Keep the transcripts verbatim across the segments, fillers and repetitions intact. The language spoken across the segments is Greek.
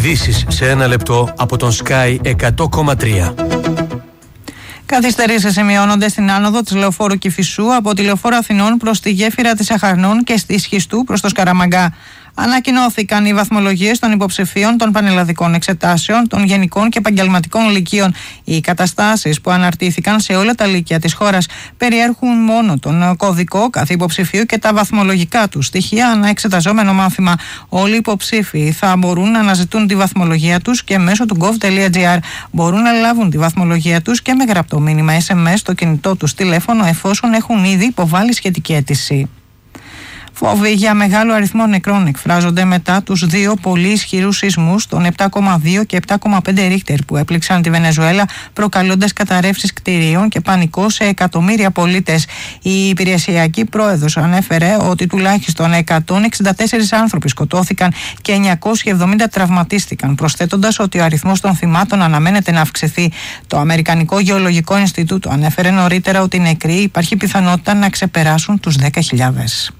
Ειδήσεις σε ένα λεπτό από τον Sky εκατό κόμμα τρία. Καθυστερήσεις σημειώνονται στην άνοδο της Λεωφόρου Κηφισού από τη Λεωφόρο Αθηνών προς τη γέφυρα της Αχαρνών και στη Σχιστού προς το Σκαραμαγκά. Ανακοινώθηκαν οι βαθμολογίες των υποψηφίων των πανελλαδικών εξετάσεων, των γενικών και επαγγελματικών λυκείων. Οι καταστάσεις που αναρτήθηκαν σε όλα τα λύκεια της χώρας περιέχουν μόνο τον κωδικό κάθε υποψηφίου και τα βαθμολογικά του στοιχεία ανά εξεταζόμενο μάθημα. Όλοι οι υποψήφοι θα μπορούν να αναζητούν τη βαθμολογία τους και μέσω του gov.gr μπορούν να λάβουν τη βαθμολογία τους και με γραπτό μήνυμα ες εμ ες στο κινητό τους τηλέφωνο εφόσον έχουν ήδη υποβάλει σχετική αίτηση. Φόβοι για μεγάλο αριθμό νεκρών εκφράζονται μετά τους δύο πολύ ισχυρούς σεισμούς των επτά κόμμα δύο και επτά κόμμα πέντε ρίχτερ που έπληξαν τη Βενεζουέλα, προκαλώντας καταρρεύσεις κτηρίων και πανικό σε εκατομμύρια πολίτες. Η υπηρεσιακή πρόεδρος ανέφερε ότι τουλάχιστον εκατόν εξήντα τέσσερις άνθρωποι σκοτώθηκαν και εννιακόσιοι εβδομήντα τραυματίστηκαν, προσθέτοντας ότι ο αριθμός των θυμάτων αναμένεται να αυξηθεί. Το Αμερικανικό Γεωλογικό Ινστιτούτο ανέφερε νωρίτερα ότι οι νεκροί υπάρχει πιθανότητα να ξεπεράσουν τους δέκα χιλιάδες.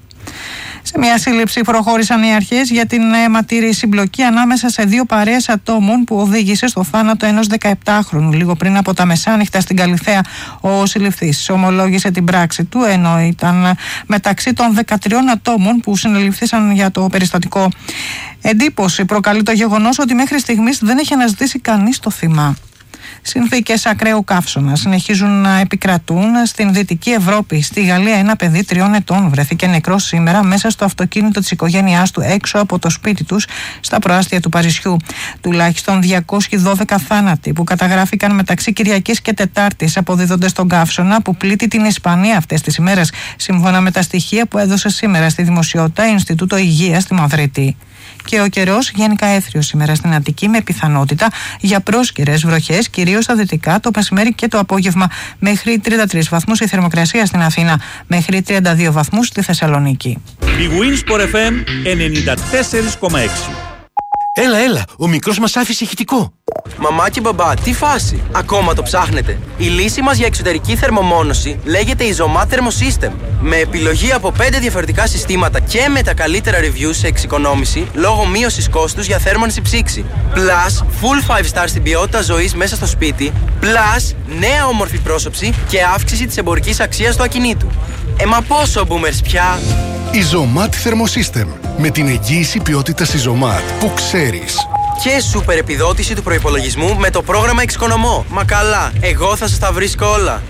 Σε μια σύλληψη προχώρησαν οι αρχές για την αιματήρη συμπλοκή ανάμεσα σε δύο παρέες ατόμων που οδήγησε στο θάνατο ενός δεκαεπτάχρονου λίγο πριν από τα μεσάνυχτα στην Καλιθέα. Ο συλληφθής ομολόγησε την πράξη του, ενώ ήταν μεταξύ των δεκατριών ατόμων που συνελήφθησαν για το περιστατικό. Εντύπωση προκαλεί το γεγονός ότι μέχρι στιγμής δεν έχει αναζητήσει κανείς το θύμα. Συνθήκες ακραίου καύσωνα συνεχίζουν να επικρατούν στην Δυτική Ευρώπη. Στη Γαλλία, ένα παιδί τριών ετών βρέθηκε νεκρό σήμερα μέσα στο αυτοκίνητο της οικογένειάς του έξω από το σπίτι τους στα προάστια του Παρισιού. Τουλάχιστον διακόσιοι δώδεκα θάνατοι που καταγράφηκαν μεταξύ Κυριακής και Τετάρτης αποδίδονται στον καύσωνα που πλήττει την Ισπανία αυτές τις ημέρες, σύμφωνα με τα στοιχεία που έδωσε σήμερα στη δημοσιότητα Ινστιτούτο Υγείας στη Μαδρίτη. Και ο καιρός γενικά έθριος σήμερα στην Αττική με πιθανότητα για πρόσκαιρες βροχές, κυρίως στα δυτικά, το μεσημέρι και το απόγευμα. Μέχρι τριάντα τρεις βαθμούς η θερμοκρασία στην Αθήνα, μέχρι τριάντα δύο βαθμούς στη Θεσσαλονίκη. Η Winsport εφ εμ ενενήντα τέσσερα κόμμα έξι. Έλα, έλα, ο μικρός μας άφησε ηχητικό. Μαμά και μπαμπά, τι φάση, ακόμα το ψάχνετε? Η λύση μας για εξωτερική θερμομόνωση λέγεται Isomat Thermosystem. Με επιλογή από πέντε διαφορετικά συστήματα και με τα καλύτερα reviews σε εξοικονόμηση λόγω μείωσης κόστους για θέρμανση ψήξη. Plus, full five star στην ποιότητα ζωής μέσα στο σπίτι. Plus, νέα όμορφη πρόσωψη και αύξηση της εμπορικής αξίας του ακινήτου. Ε, μα πόσο boomers πια! Isomat Thermosystem. Με την εγγύηση ποιότητας Isomat που ξέρεις. Και σούπερ επιδότηση του προϋπολογισμού με το πρόγραμμα Εξοικονομώ. Μα καλά, εγώ θα σας τα βρίσκω όλα.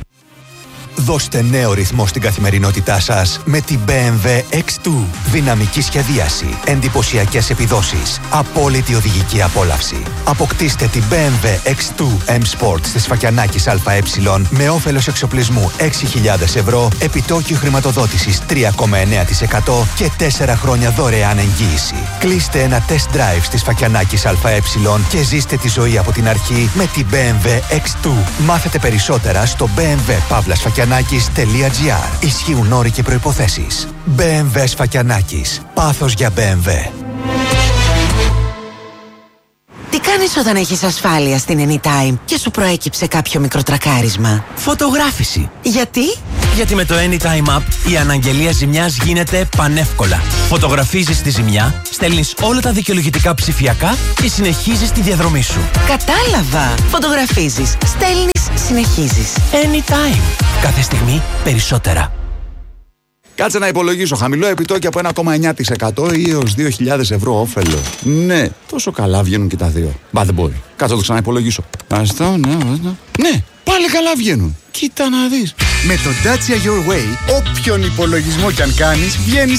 Δώστε νέο ρυθμό στην καθημερινότητά σας με την μπι εμ ντάμπλιου εξ δύο. Δυναμική σχεδίαση, εντυπωσιακές επιδόσεις, απόλυτη οδηγική απόλαυση. Αποκτήστε την μπι εμ ντάμπλιου εξ δύο M Sport της Φακιανάκης ΑΕ με όφελος εξοπλισμού έξι χιλιάδες ευρώ, επιτόκιο χρηματοδότησης τρία κόμμα εννέα τοις εκατό και τέσσερα χρόνια δωρεάν εγγύηση. Κλείστε ένα test drive της Φακιανάκης ΑΕ και ζήστε τη ζωή από την αρχή με την μπι εμ ντάμπλιου εξ δύο. Μάθετε περισσότερα στο μπι εμ ντάμπλιου παύλας Σφακιανάκης τελεία τζι άρ. Ισχύουν όροι και προϋποθέσεις. μπι εμ ντάμπλιου Σφακιανάκης. Πάθος για μπι εμ ντάμπλιου. Τι κάνεις όταν έχεις ασφάλεια στην Anytime και σου προέκυψε κάποιο μικρό τρακάρισμα? Φωτογράφηση. Γιατί? Γιατί με το Anytime App η αναγγελία ζημιάς γίνεται πανεύκολα. Φωτογραφίζεις τη ζημιά, στέλνεις όλα τα δικαιολογητικά ψηφιακά και συνεχίζεις τη διαδρομή σου. Κατάλαβα. Φωτογραφίζεις, στέλνεις, συνεχίζεις. Anytime. Κάθε στιγμή περισσότερα. Κάτσε να υπολογίσω. Χαμηλό επιτόκιο από ένα κόμμα εννέα τοις εκατό ή έως δύο χιλιάδες ευρώ όφελο. Ναι, τόσο καλά βγαίνουν και τα δύο. Μπα, δεν μπορεί. Κάτσε να το ξαναυπολογίσω. Αυτό, ναι, ναι. Ναι, πάλι καλά βγαίνουν. Κοίτα να δεις. Με το Dacia Your Way, όποιον υπολογισμό κι αν κάνεις, βγαίνεις